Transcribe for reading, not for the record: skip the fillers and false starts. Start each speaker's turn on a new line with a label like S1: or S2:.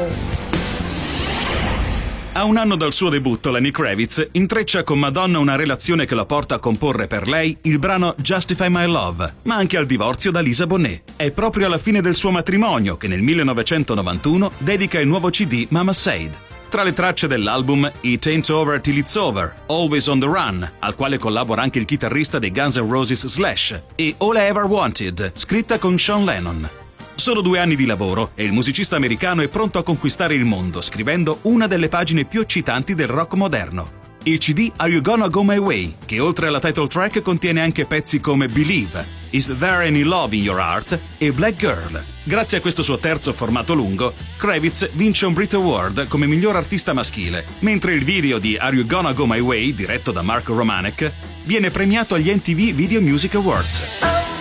S1: A un anno dal suo debutto, Lenny Kravitz intreccia con Madonna una relazione che la porta a comporre per lei il brano Justify My Love, ma anche al divorzio da Lisa Bonet. È proprio alla fine del suo matrimonio che nel 1991 dedica il nuovo CD Mama Said. Tra le tracce dell'album It Ain't Over Till It's Over, Always on the Run, al quale collabora anche il chitarrista dei Guns N' Roses Slash, e All I Ever Wanted, scritta con Sean Lennon. Solo 2 anni di lavoro e il musicista americano è pronto a conquistare il mondo, scrivendo una delle pagine più eccitanti del rock moderno. Il CD Are You Gonna Go My Way, che oltre alla title track contiene anche pezzi come Believe, Is There Any Love in Your Heart e Black Girl. Grazie a questo suo terzo formato lungo, Kravitz vince un Brit Award come miglior artista maschile, mentre il video di Are You Gonna Go My Way, diretto da Mark Romanek, viene premiato agli MTV Video Music Awards.